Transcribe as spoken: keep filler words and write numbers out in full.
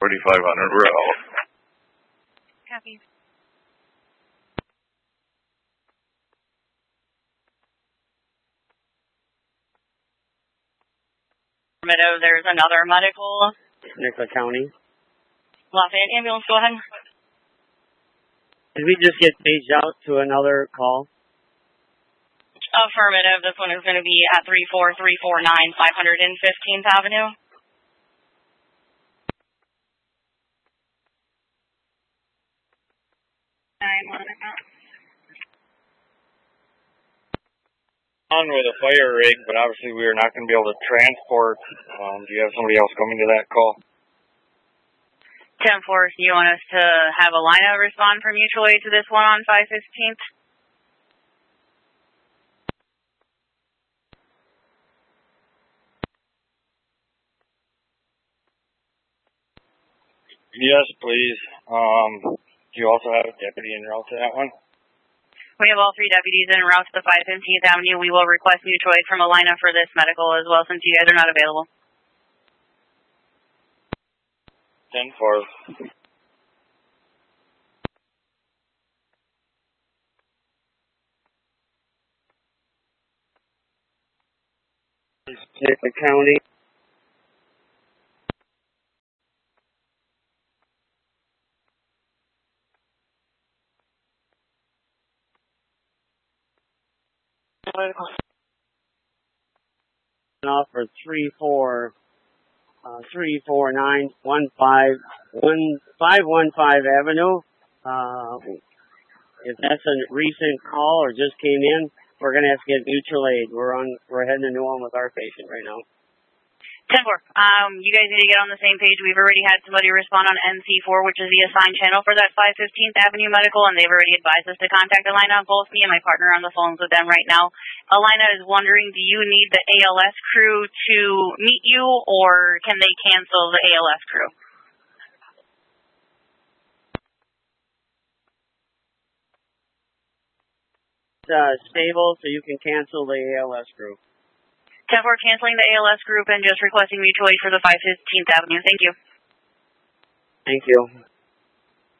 forty-five hundred, we're out. Copy. Affirmative, there's another medical. Nicola County. Lafayette ambulance, go ahead. Did we just get paged out to another call? Affirmative, this one is going to be at three four three four nine five hundred fifteenth Avenue. On with a fire rig, but obviously we are not going to be able to transport. Um, do you have somebody else coming to that call? ten four, you want us to have a lineup respond for mutual aid to this one on five fifteenth? Yes, please. Um, do you also have a deputy en route to that one? We have all three deputies en route to the five fifteenth Avenue. We will request mutual aid from a lineup for this medical as well since you guys are not available. ten four. Nicola County. Off for three four uh, three four nine one five one five one five Avenue. Uh, if that's a recent call or just came in, we're gonna have to get mutual aid. We're on we're heading to New Ulm with our patient right now. ten four, um, you guys need to get on the same page. We've already had somebody respond on N C four, which is the assigned channel for that five fifteenth Avenue Medical, and they've already advised us to contact Alina. Both me and my partner are on the phones with them right now. Alina is wondering, do you need the A L S crew to meet you, or can they cancel the A L S crew? It's uh, stable, so you can cancel the A L S group. ten four, canceling the A L S group and just requesting mutual aid for the five fifteenth Avenue. Thank you. Thank you.